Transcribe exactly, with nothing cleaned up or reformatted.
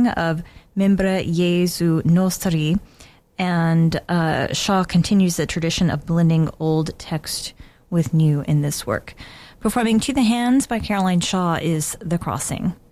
of Membre Jesu Nostri, and uh, Shaw continues the tradition of blending old text with new in this work. Performing To the Hands by Caroline Shaw is The Crossing.